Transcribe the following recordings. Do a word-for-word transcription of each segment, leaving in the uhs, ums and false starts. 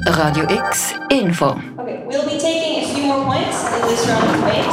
Radio X Info. Okay, we'll be taking a few more points in this round of debate.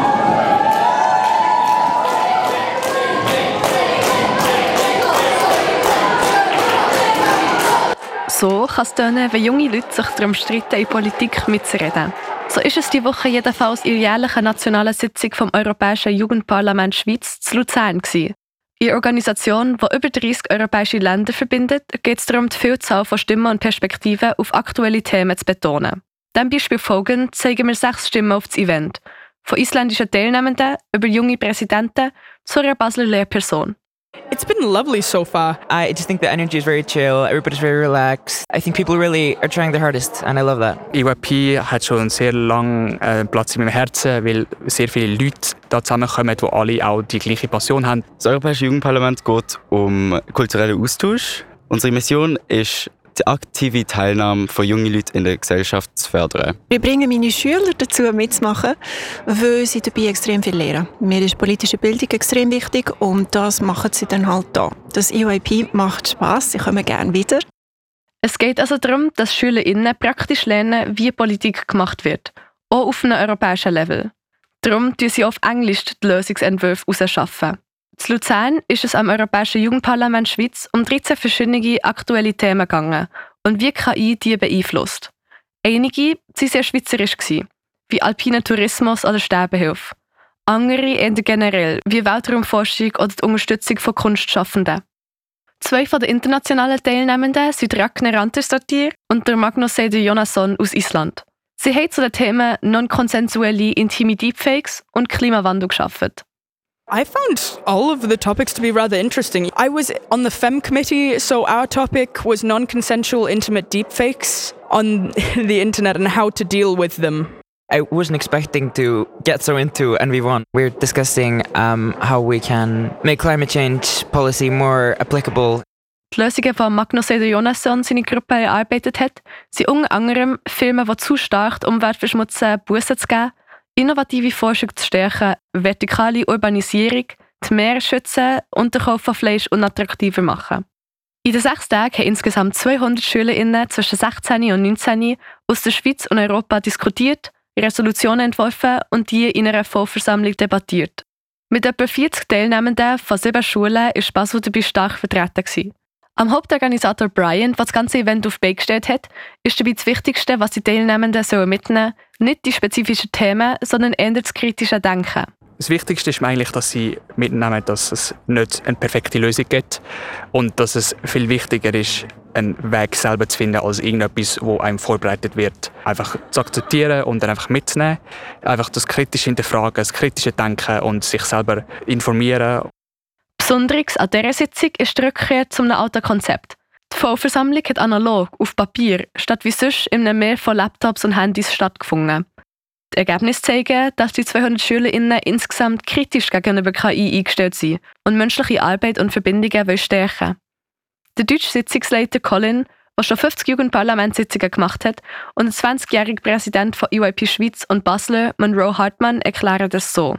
So kann es tönen, wenn junge Leute sich darum streiten, in Politik mitzureden. So ist es die Woche jedenfalls in der jährlichen nationalen Sitzung vom Europäischen Jugendparlament Schweiz zu Luzern gewesen. In einer Organisation, die über dreissig europäische Länder verbindet, geht es darum, die Vielzahl von Stimmen und Perspektiven auf aktuelle Themen zu betonen. Dem Beispiel folgend zeigen wir sechs Stimmen auf das Event. Von isländischen Teilnehmenden über junge Präsidenten zu einer Basler Lehrperson. It's been lovely so far. I just think the energy is very chill, everybody's very relaxed. I think people really are trying their hardest and I love that. E Y P hat schon sehr lange äh, Platz in meinem Herzen, weil sehr viele Leute da zusammenkommen, die alle auch die gleiche Passion haben. Das Europäische Jugendparlament geht um kulturellen Austausch. Unsere Mission ist, die aktive Teilnahme von jungen Leuten in der Gesellschaft zu fördern. Wir bringen meine Schüler dazu mitzumachen, weil sie dabei extrem viel lernen. Mir ist politische Bildung extrem wichtig und das machen sie dann halt da. Das E Y P macht Spass, sie kommen gerne wieder. Es geht also darum, dass SchülerInnen praktisch lernen, wie Politik gemacht wird, auch auf einem europäischen Level. Darum tun sie auf Englisch die Lösungsentwürfe herausarbeiten. In Luzern ist es am Europäischen Jugendparlament Schweiz um dreizehn verschiedene aktuelle Themen gegangen und wie K I die beeinflusst. Einige waren sehr schweizerisch, wie alpiner Tourismus oder Sterbehilfe. Andere eher generell, wie Weltraumforschung oder die Unterstützung von Kunstschaffenden. Zwei von den internationalen Teilnehmenden sind Ragnar Rantersdottir und der Magnus Seide Jonasson aus Island. Sie haben zu den Themen non-konsensuelle intime Deepfakes und Klimawandel gearbeitet. I found all of the topics to be rather interesting. I was on the FEM committee, so our topic was non-consensual intimate deepfakes on the internet and how to deal with them. I wasn't expecting to get so into N V one. We're discussing um, how we can make climate change policy more applicable. Die Lösungen, die Magnus Seide Jonasson seine Gruppe erarbeitet hat, sind unter anderem Filme, die zu stark die Umwelt verschmutzen, Bussen zu geben, innovative Forschung zu stärken, vertikale Urbanisierung, die Meere schützen und den Kauf von Fleisch unattraktiver machen. In den sechs Tagen haben insgesamt zweihundert SchülerInnen zwischen sechzehn und neunzehn aus der Schweiz und Europa diskutiert, Resolutionen entworfen und die in einer Vollversammlung debattiert. Mit etwa vierzig Teilnehmenden von sieben Schulen war Basel dabei stark vertreten gewesen. Am Hauptorganisator Brian, der das ganze Event auf die Beine gestellt hat, ist dabei das Wichtigste, was die Teilnehmenden mitnehmen sollen, nicht die spezifischen Themen, sondern eher das kritische Denken. Das Wichtigste ist mir eigentlich, dass sie mitnehmen, dass es nicht eine perfekte Lösung gibt und dass es viel wichtiger ist, einen Weg selber zu finden, als irgendetwas, das einem vorbereitet wird. Einfach zu akzeptieren und dann einfach mitzunehmen. Einfach das kritische Hinterfragen, das kritische Denken und sich selber informieren. Besonderes an dieser Sitzung ist die Rückkehr zu einem alten Konzept. Die Vollversammlung hat analog, auf Papier, statt wie sonst in einem Meer von Laptops und Handys stattgefunden. Die Ergebnisse zeigen, dass die zweihundert SchülerInnen insgesamt kritisch gegenüber K I eingestellt sind und menschliche Arbeit und Verbindungen stärken wollen. Der deutsche Sitzungsleiter Colin, der schon fünfzig Jugendparlamentssitzungen gemacht hat, und der zwanzigjährige Präsident von E Y P Schweiz und Basel, Monroe Hartmann, erklären das so.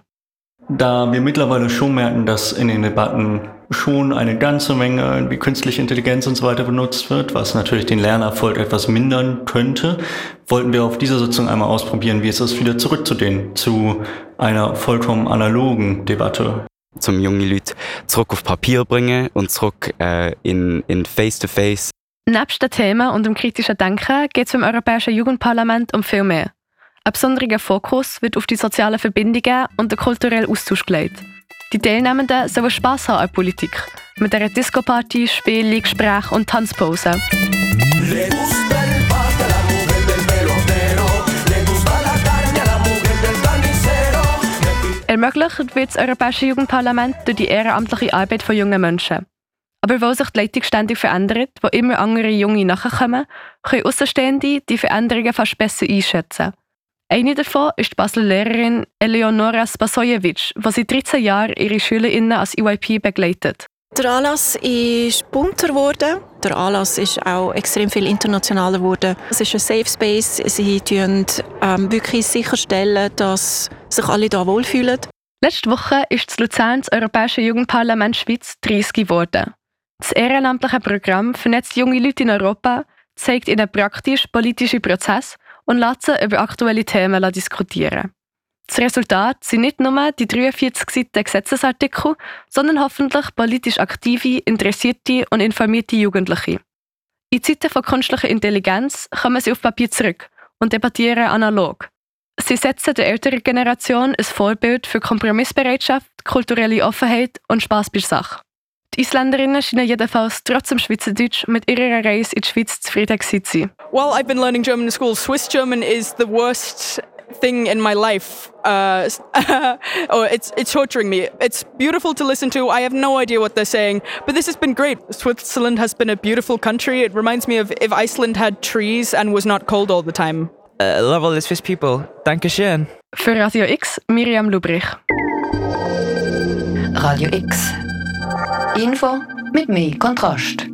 Da wir mittlerweile schon merken, dass in den Debatten schon eine ganze Menge wie künstliche Intelligenz und so weiter benutzt wird, was natürlich den Lernerfolg etwas mindern könnte, wollten wir auf dieser Sitzung einmal ausprobieren, wie es ist, wieder zurückzudehnen zu einer vollkommen analogen Debatte. Zum junge Leute zurück auf Papier bringen und zurück äh, in, in Face-to-Face. Nebst den Themen und dem kritischen Denken geht es beim Europäischen Jugendparlament um viel mehr. Ein besonderer Fokus wird auf die sozialen Verbindungen und den kulturellen Austausch gelegt. Die Teilnehmenden sollen Spass haben an Politik, mit einer Disco-Party, Spielen, Gesprächen und Tanzpausen. Ermöglicht wird das Europäische Jugendparlament durch die ehrenamtliche Arbeit von jungen Menschen. Aber weil sich die Leitung ständig verändert, wo immer andere Junge nachkommen, können Außenstehende die Veränderungen fast besser einschätzen. Eine davon ist die Basler Lehrerin Eleonora Spasojevic, die seit dreizehn Jahren ihre SchülerInnen als E Y P begleitet. Der Anlass ist bunter geworden. Der Anlass ist auch extrem viel internationaler geworden. Es ist ein Safe Space. Sie tun ähm, wirklich sicherstellen, dass sich alle hier wohlfühlen. Letzte Woche ist das Luzern das Europäische Jugendparlament Schweiz dreißig geworden. Das ehrenamtliche Programm vernetzt junge Leute in Europa, zeigt ihnen praktisch politische Prozesse und lässt sie über aktuelle Themen diskutieren. Das Resultat sind nicht nur die dreiundvierzig Seiten Gesetzesartikel, sondern hoffentlich politisch aktive, interessierte und informierte Jugendliche. In Zeiten von künstlicher Intelligenz kommen sie auf Papier zurück und debattieren analog. Sie setzen der älteren Generation ein Vorbild für Kompromissbereitschaft, kulturelle Offenheit und Spass bei der Sache. Die Isländerinnen scheinen jedenfalls trotz dem Schweizerdeutsch mit ihrer Reise in die Schweiz zufrieden gewesen zu sein. Well, I've been learning German in school. Swiss German is the worst thing in my life. Uh, oh, it's it's torturing me. It's beautiful to listen to. I have no idea what they're saying, but this has been great. Switzerland has been a beautiful country. It reminds me of if Iceland had trees and was not cold all the time. Uh, love all the Swiss people. Dankeschön. Für Radio X, Miriam Lubrich. Radio X. Info mit mehr Kontrast.